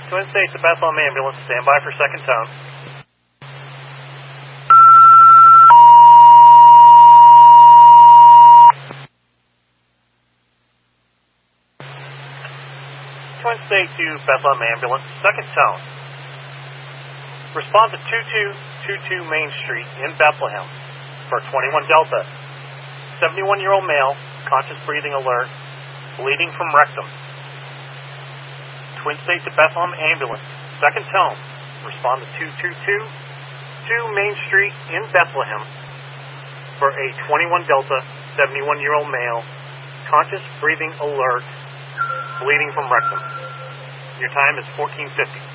Twin States to Bethlehem ambulance, stand by for second tone. Twin State to Bethlehem ambulance, second tone. Respond to 2222 Main Street in Bethlehem for 21 Delta. 71-year-old male, conscious breathing alert, bleeding from rectum. Twin State to Bethlehem ambulance, second tone. Respond to 2222 Main Street in Bethlehem for a 21 Delta, 71-year-old male, conscious breathing alert, bleeding from rectum. Your time is 14:50.